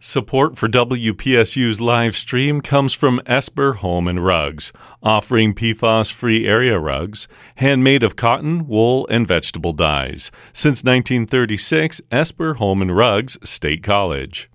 Support for WPSU's live stream comes from Esper Home and Rugs, offering PFAS-free area rugs, handmade of cotton, wool, and vegetable dyes. Since 1936, Esper Home and Rugs, State College.